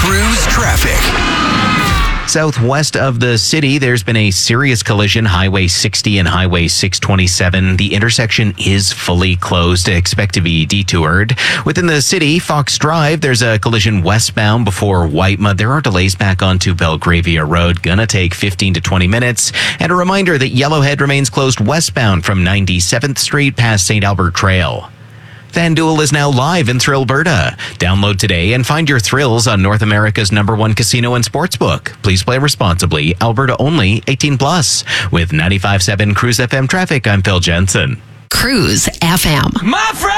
Cruise traffic. Southwest of the city, there's been a serious collision, Highway 60 and Highway 627. The intersection is fully closed. Expect to be detoured. Within the city, Fox Drive, there's a collision westbound before Whitemud. There are delays back onto Belgravia Road. Gonna take 15 to 20 minutes. And a reminder that Yellowhead remains closed westbound from 97th Street past St. Albert Trail. FanDuel is now live in Thrillberta. Download today and find your thrills on North America's #1 casino and sportsbook. Please play responsibly. Alberta only, 18+. With 95.7 Cruise FM traffic, I'm Phil Jensen. Cruise FM. My friend!